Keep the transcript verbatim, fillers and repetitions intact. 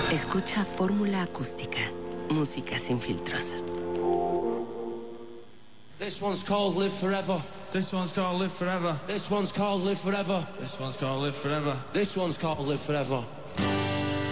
Escucha Fórmula Acústica. Música sin filtros. This one's called Live Forever. This one's called Live Forever. This one's called Live Forever. This one's called Live Forever. This one's called Live Forever.